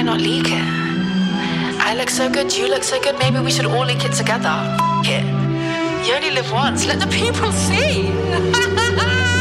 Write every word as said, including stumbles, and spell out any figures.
Why not leak it? I look so good, you look so good, maybe we should all leak it together. F it. You only live once, let the people see.